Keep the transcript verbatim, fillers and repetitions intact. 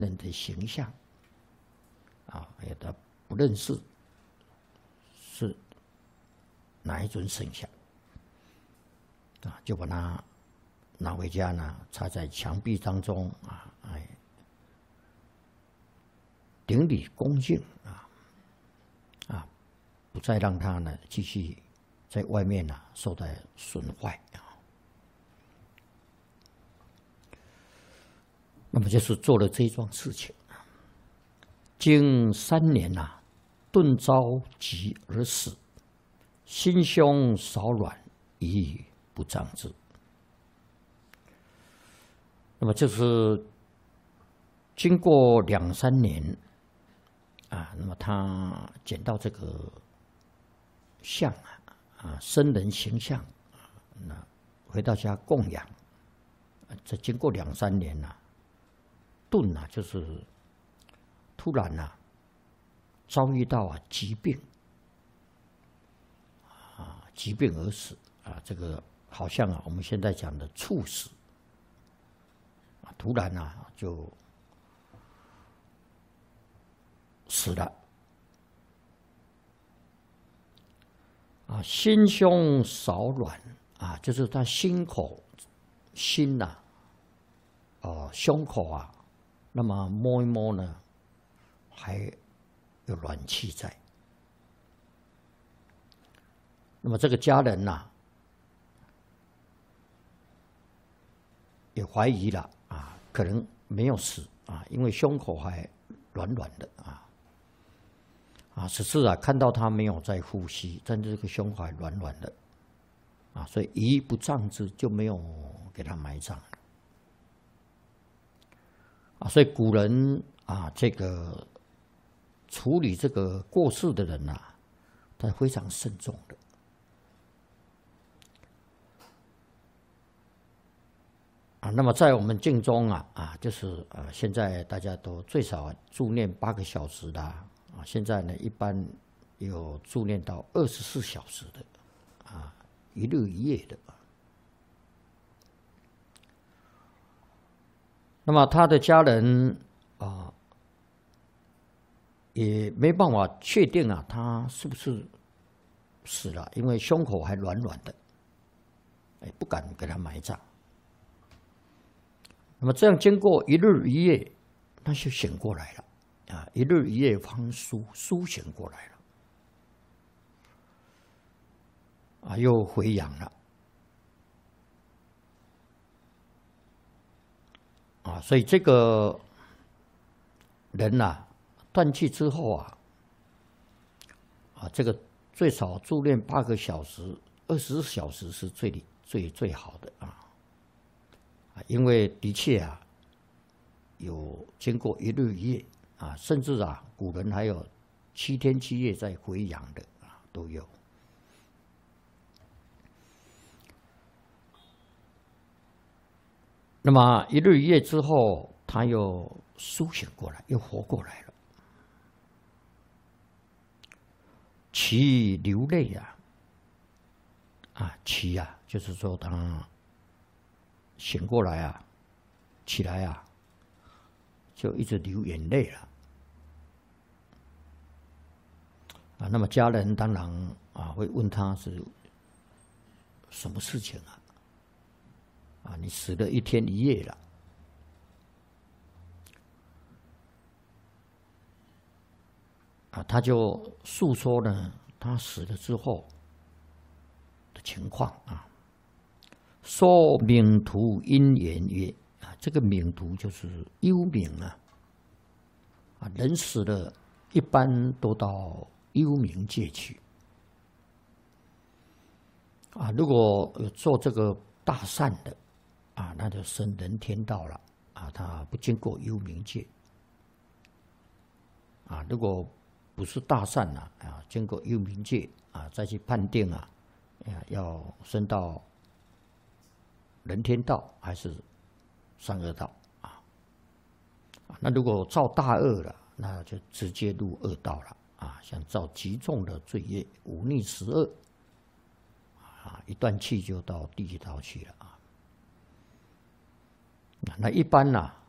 人的形象，啊，有的不认识是哪一尊神像，啊，就把它拿回家呢，插在墙壁当中啊，哎，顶礼恭敬啊，啊，不再让它呢继续在外面呢受到损坏啊。那么就是做了这一桩事情。经三年呐、啊，顿遭疾而死，心胸少软，一不仗之。那么就是经过两三年啊，那么他捡到这个像啊，啊，僧人形象啊，那回到家供养。这经过两三年呐、啊。顿啊，就是突然啊，遭遇到啊疾病，啊疾病而死啊，这个好像啊我们现在讲的猝死，啊突然啊就死了，啊心胸少软啊，就是他心口心呐、啊，哦胸口啊。那么摸一摸呢，还有暖气在。那么这个家人呐、啊，也怀疑了啊，可能没有死啊，因为胸口还软软的啊。啊，只是啊看到他没有在呼吸，但是这个胸口还软软的啊，所以一不葬之，就没有给他埋葬。啊，所以古人啊，这个处理这个过世的人呐、啊，他非常慎重的。啊，那么在我们净宗啊，啊，就是啊，现在大家都最少助念八个小时的啊，现在呢，一般有助念到二十四小时的，啊，一日一夜的。那么他的家人啊，也没办法确定啊，他是不是死了，因为胸口还软软的，哎，不敢给他埋葬。那么这样经过一日一夜，他就醒过来了啊！一日一夜方苏，苏醒过来了啊，又回阳了。啊，所以这个人呐、啊，断气之后啊，啊，这个最少住院八个小时，二十四小时是最最最好的啊，啊，因为的确啊，有经过一日一夜啊，甚至啊，古人还有七天七夜在回阳的啊，都有。那么一日一夜之后，他又苏醒过来，又活过来了。其流泪啊，啊，其啊，就是说他醒过来啊，起来啊，就一直流眼泪了。啊，那么家人当然啊会问他是什么事情啊？啊，你死了一天一夜了。啊，他就诉说呢，他死了之后的情况啊。说冥途因缘曰啊，这个冥途就是幽冥啊。啊，人死了，一般都到幽冥界去。啊，如果有做这个大善的。啊，那就升人天道了啊！他不经过幽冥界啊。如果不是大善呐啊，经过幽冥界啊，再去判定啊，要升到人天道还是三恶道啊？那如果造大恶了，那就直接入恶道了啊！像造极重的罪业，忤逆十恶啊，一断气就到地狱道去了啊。那一般呢、啊，